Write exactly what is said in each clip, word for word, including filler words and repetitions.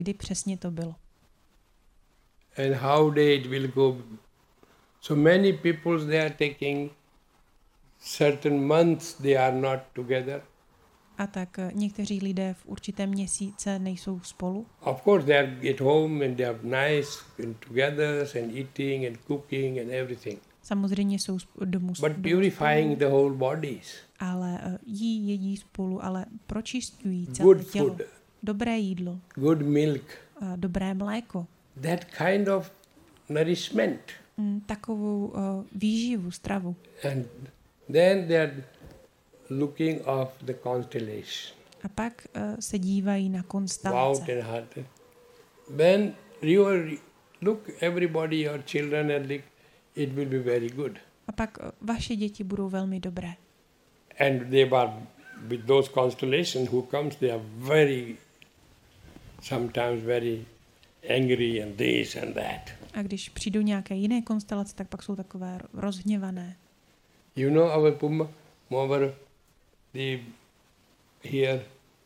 kdy přesně to bylo. And how day it will go. So many people, they are taking certain months, they are not together. A tak někteří lidé v určitém měsíce nejsou spolu. Of course, they are at home and they are nice and together and eating and cooking and everything. Samozřejmě jsou domů spolu. But purifying the whole bodies. Ale jí, jedí spolu, ale pročišťují celé Good tělo. food. Dobré jídlo. Good milk. Dobré mléko. That kind of nourishment. Mm, takovou uh, výživu, stravu. And then they are looking of the constellation. A pak uh, se dívají na konstelace. Out and heart. When you are, look everybody, your children, and look, it will be very good. A pak uh, vaše děti budou velmi dobré. And they are with those constellations who comes, they are very, sometimes very angry and this and that. A když přijdou nějaké jiné konstelace, tak pak jsou takové rozhněvané. You know our Puma, our the here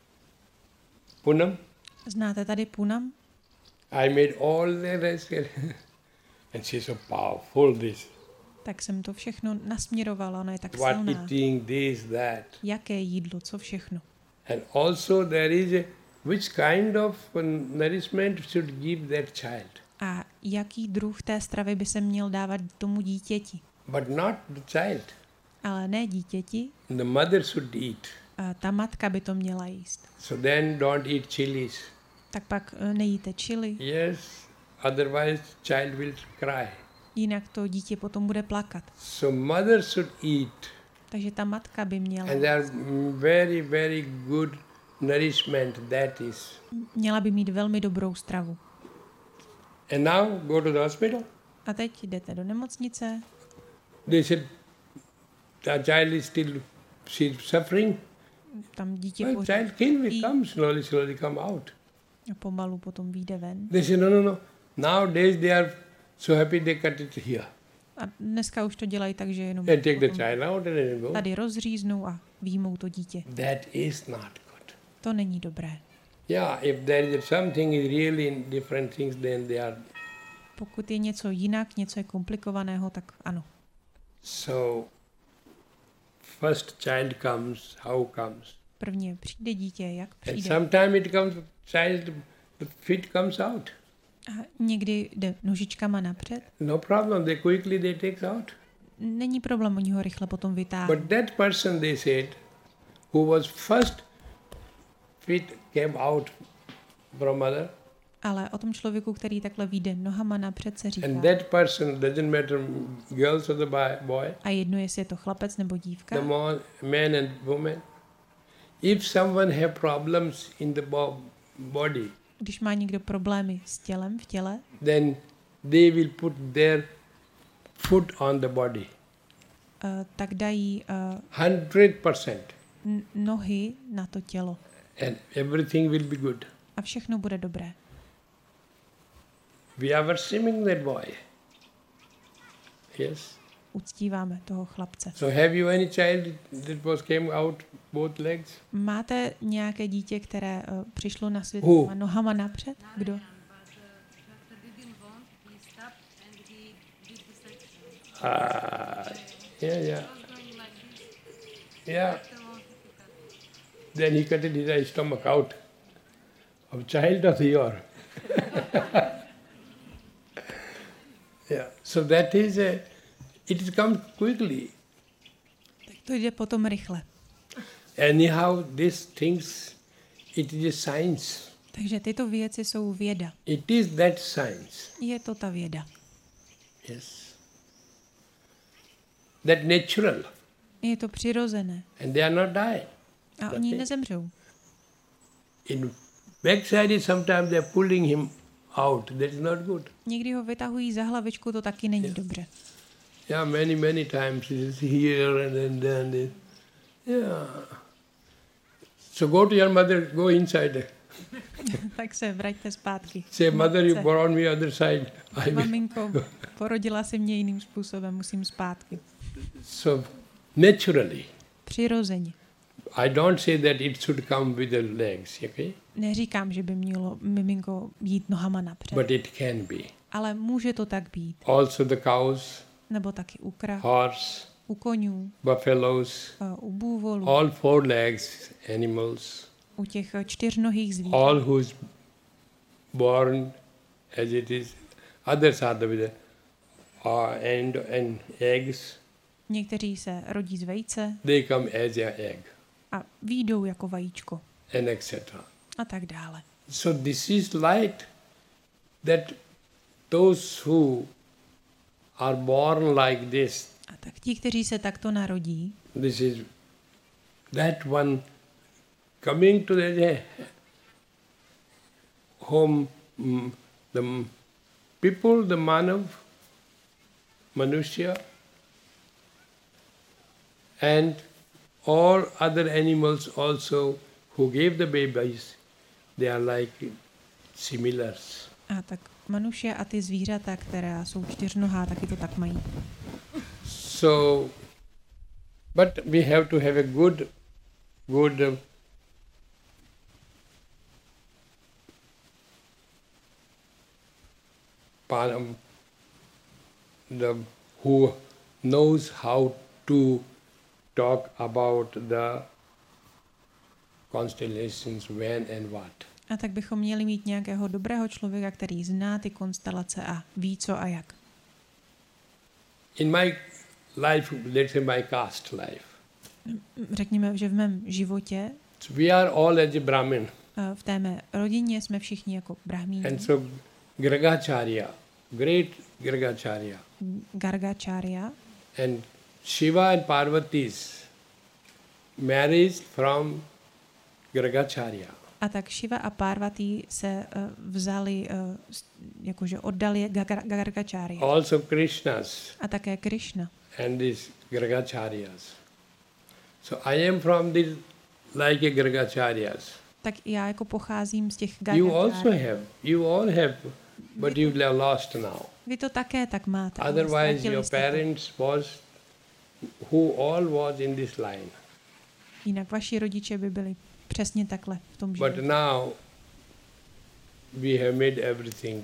Punam. Znáte tady Punam? I made all the rest, and she's so powerful. This. Tak jsem to všechno nasměrovala, ona je tak What silná. eating, this, that. Jaké jídlo, co všechno. And also there is a which kind of nourishment should give that child. A jaký druh té stravy by se měl dávat tomu dítěti? But not the child. Ale ne dítěti. The mother should eat. A ta matka by to měla jíst. So then don't eat chilies. Tak pak nejíte chili. Yes, otherwise child will cry. Jinak to dítě potom bude plakat. So mother should eat. Takže ta matka by měla. And there are very, very good nourishment that is. Měla by mít velmi dobrou stravu. And now go to the hospital. A teď jdete do nemocnice. They said the child is still she's suffering. Tam dítě well, pořád child can we come slowly, slowly come out. A pomalu potom vyjde ven. They said no, no, no. Nowadays they are so happy they cut it here. A dneska už to dělají tak, že jenom and take the child out and then go. Tady rozříznou a výjmou to dítě. That is not good. To není dobré. Yeah, if there is something is really in different things, then they are. Pokud je něco jinak, něco je komplikovaného, tak ano. So, first child comes, how comes? Prvně přijde dítě, jak přijde. And sometimes it comes, child, the feet comes out. A někdy jde nožičkama napřed. No problem, they quickly they take out. Není problém, oni ho rychle potom vytáhnou. But that person, they said, who was first feet came out from mother. Ale o tom člověku, který takhle vyjde nohama napřed, se říká. And that person doesn't matter girls or the boy. A jedno, jestli je to chlapec nebo dívka. The man and woman. If someone have problems in the body. Když má někdo problémy s tělem, v těle. Then they will put their foot on the body. Uh, tak dají uh, hundred percent. N- nohy na to tělo. And everything will be good. A všechno bude dobré. We are worshiping that boy. Yes. Uctíváme toho chlapce. So have you any child that was came out both legs? Máte nějaké dítě, které uh, přišlo na svět Who? nohama napřed? Kdo? Ah, yeah, yeah. Yeah. Then he cut his stomach out. Of child of your. Yeah. So that is a, it comes quickly. Tak to jde potom rychle. Anyhow, these things, it is a science. Takže tyto věci jsou věda. It is that science. Je to ta věda. Yes. That natural. Je to přirozené. And they are not dying. A oni nezemřou. In backside is sometimes they are pulling him out. That is not good. Někdy ho vytahují za hlavičku, to taky není Yeah. dobře. Yeah, many, many times it is here and then, then it. Yeah. So go to your mother, go inside. Tak se vraťte zpátky. Say, mother, you brought me other side. I will. Maminko, porodila si mě jiným způsobem, musím zpátky. So, naturally. Přirozeně. I don't say that it should come with the legs, okay? neříkám, že by mělo miminko jít nohama napřed. But it can be. Ale může to tak být. Also the cows, Nebo taky u krav, horse, u konňů, buffaloes, u bůvolů, all four legs animals, u těch čtyřnohých zvířat. all who's born as it is, others are the with the, uh, and, and eggs, Někteří se rodí z vejce they come as a egg, a výjdou jako vajíčko and et cetera. a tak dále. So this is light that those who are born like this, A tak ti, kteří se takto narodí, this is that one coming to the home, mm, the people, the manav, manushya, and all other animals also who gave the babies, they are like similars. a tak manuše a ty zvířata, která jsou čtyřnohá, taky to tak mají. So, but we have to have a good, good uh, um, the who knows how to talk about the constellations, when and what. A tak bychom měli mít nějakého dobrého člověka, který zná ty konstelace a ví co a jak. In my life, let's say my caste life, Řekněme, že v mém životě, we are all as a Brahmin. v té mé rodině jsme všichni jako brahmíni, And so Gargacharya, great Gargacharya, Gargacharya, and Shiva and Parvati's marriage from Gargacharya. a tak Shiva a Parvati se uh, vzali, uh, jakože oddali Gar- Gargacharya. Also Krishna's A také Krishna. and these Gargacharyas. So I am from the like a Gargacharyas. Tak já jako pocházím z těch You also Gargacharya. have, you all have, but you have lost now. Vy to také tak máte. ale Otherwise ztratili your jste to. parents was, who all was in this line. Jinak vaši rodiče by byli přesně takhle v tom But životě. now we have made everything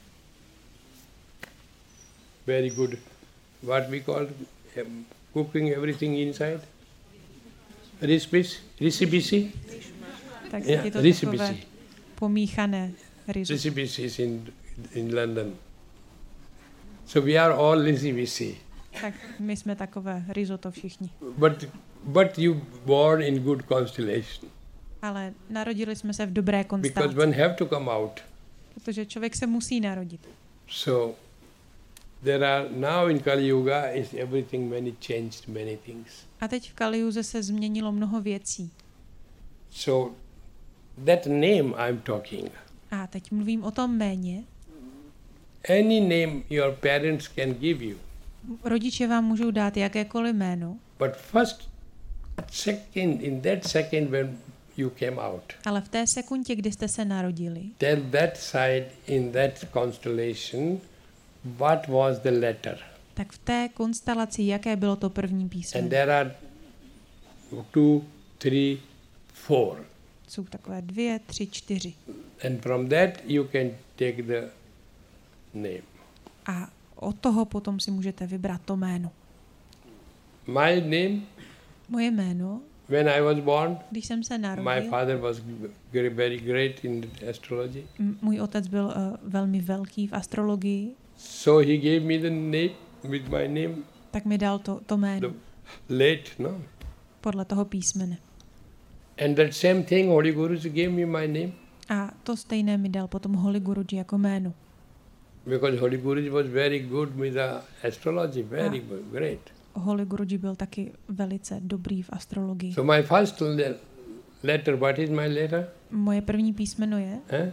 very good. What we call um, cooking everything inside? Recipes? Recipe? Tak Yeah, je to recipe. takové pomíchané risotto. Recipes is in, in London. So we are all recipe. Tak my jsme takové risotto všichni. But, but you born in good constellation. Ale narodili jsme se v dobré Because konstelaci, one have to come out. protože člověk se musí narodit. So there are now in Kali Yuga is everything many changed many things. A teď v Kaliuze se změnilo mnoho věcí. So that name I'm talking. A teď mluvím o tom jméně. Any name your parents can give you. Rodiče vám můžou dát jakékoliv jméno, But first second, in that second when you came out, ale v té sekundě, kdy jste se narodili, tell that side in that constellation what was the letter. tak v té konstelaci, jaké bylo to první And písmeno. there are two, three, four. Jsou takové dvě, tři, čtyři. And from that you can take the name. A od toho potom si můžete vybrat to jméno. My name, Moje jméno, when I was born, když jsem se my narodil, father was very, very great in astrology. m- můj otec byl uh, velmi velký v astrologii, So he gave me the name with my name, tak mi dal to, to jméno the late, no? podle toho písmene. And that same thing, Holy Gurus gave me my name. A to stejné mi dal potom Holy Guruji jako jméno. Because Holy Guruji was very good with the astrology, very Ah. good, great. Holy Guruji byl taky velice dobrý v astrologii. So my first le- letter, what is my letter? Moje první písmeno je? Eh?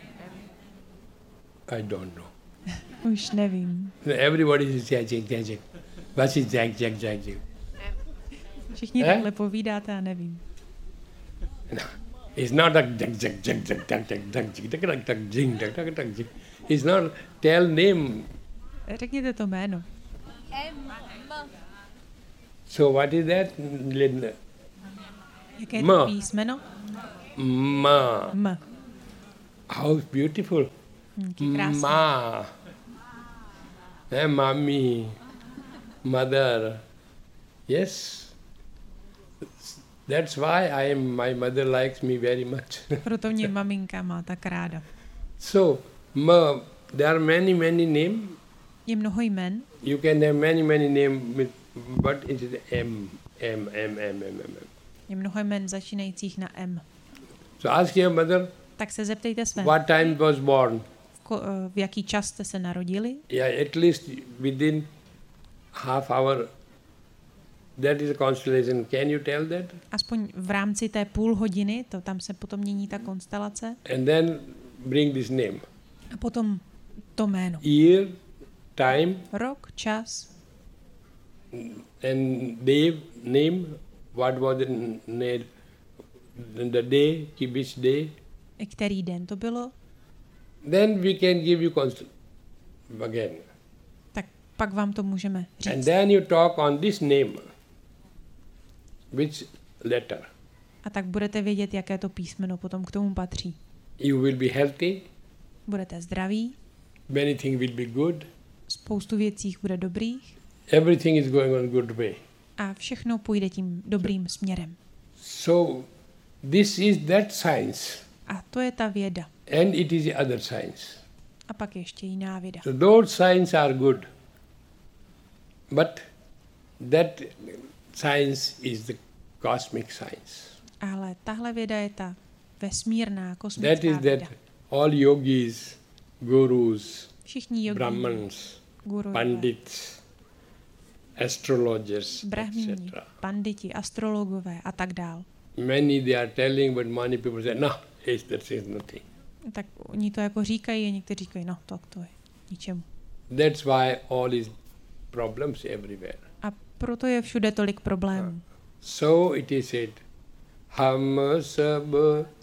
I don't know. Už nevím. Everybody is jack, jack, jack, jack. What is jack, jack, jack, jack? Všichni Eh? takhle povídáte a nevím. It's not like jack, jack, jack, jack, jack, jack, jack, jack, jack, jack, jack, jing, jack, jack, jack, jack. It's not tell name. Řekněte to jméno. So what is that? Jaké je Ma. to písmeno? Ma. M. How beautiful. Jaký krásný. Ma. Eh, mommy. Mother. Yes. That's why I am, my mother likes me very much. Proto mě maminka má tak ráda. So, ma, there are many, many names. Je mnoho jmen. You can have many, many names, but it is M, M, M, M, M, M. Je mnoho jmen začínajících na M. So ask your mother, Tak se zeptejte své. what time was born? V, ko, v jaký čas jste se narodili? Yeah, at least within half hour. That is a constellation. Can you tell that? Aspoň v rámci té půl hodiny, to tam se potom mění ta konstelace. And then bring this name. A potom to jméno. Year, time, Rok, čas and day, name. What was the name? The day, which day? i který den to bylo. Then we can give you constel again. Tak pak vám to můžeme říct. And then you talk on this name. Which letter? A tak budete vědět, jaké to písmeno potom k tomu patří. You will be healthy. Budete zdraví, Many things will be good. spoustu věcí bude dobrých Everything is going on good way. a všechno půjde tím dobrým směrem. So this is that science. A to je ta věda. And it is the other science. A pak ještě jiná věda. So those science are good. But that science is the cosmic science. Ale tahle věda je ta vesmírná, That kosmická is věda. that all yogis, gurus, Všichni jogíni, brahmans, gurové, pandits, astrologers, brahmíni, et cetera. panditi, astrologové a tak dál. Many they are telling, but many people say, no, it's, that is nothing. Tak oni to jako říkají a někteří říkají, no to, to je ničemu. That's why all is problems everywhere. A proto je všude tolik problémů. So it is said, Ham sab